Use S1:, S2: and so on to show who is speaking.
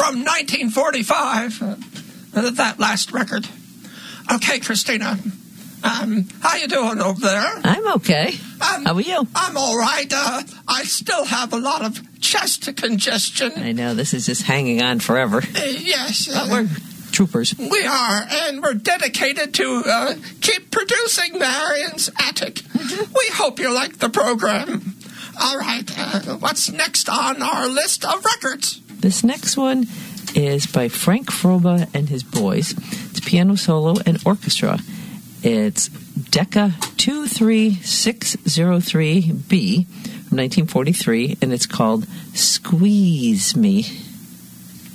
S1: from 1945, that last record. Okay, Christina, how you doing over there?
S2: I'm okay. How are you?
S1: I'm all right. I still have a lot of chest congestion.
S2: I know, this is just hanging on forever.
S1: Yes.
S2: But we're troopers.
S1: We are, and we're dedicated to keep producing Marion's Attic. We hope you like the program. All right, what's next on our list of records?
S2: This next one is by Frank Froba and his boys. It's piano solo and orchestra. It's Decca 23603B from 1943, and it's called Squeeze Me.